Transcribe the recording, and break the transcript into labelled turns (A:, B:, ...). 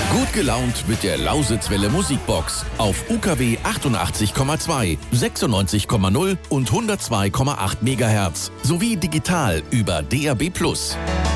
A: Gut gelaunt mit der Lausitzwelle Musikbox auf UKW 88,2, 96,0 und 102,8 MHz sowie digital über DAB+.